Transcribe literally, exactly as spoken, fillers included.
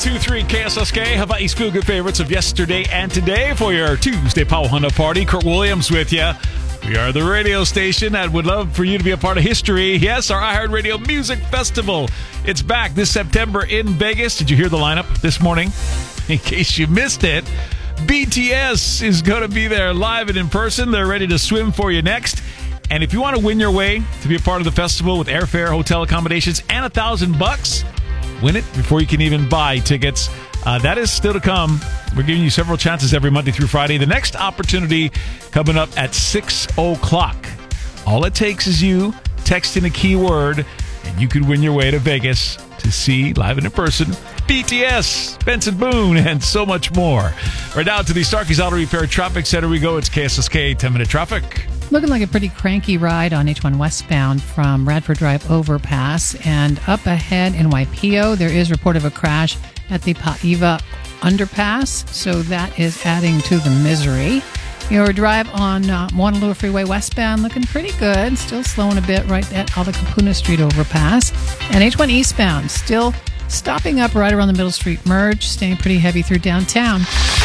two three K S S K, Hawaii's feel-good favorites of yesterday and today for your Tuesday Power Honda Party. Kurt Williams with you. We are the radio station that would love for you to be a part of history. Yes, our iHeartRadio Music Festival. It's back this September in Vegas. Did you hear the lineup this morning? In case you missed it, B T S is going to be there live and in person. They're ready to swim for you next. And if you want to win your way to be a part of the festival with airfare, hotel accommodations, and a thousand bucks, win it before you can even buy tickets. Uh, that is still to come. We're giving you several chances every Monday through Friday. The next opportunity coming up at six o'clock. All it takes is you texting a keyword, and you could win your way to Vegas to see, live and in person, B T S, Benson Boone, and so much more. Right now to the Starkey's Auto Repair Traffic Center we go. It's K S S K ten-minute traffic. Looking like a pretty cranky ride on H one westbound from Radford Drive overpass. And up ahead in Waipio, there is report of a crash at the Paiva underpass. So that is adding to the misery. Your drive on uh, Honolulu Freeway westbound looking pretty good. Still slowing a bit right at Alakapuna Street overpass. And H one eastbound still stopping up right around the Middle Street merge, staying pretty heavy through downtown.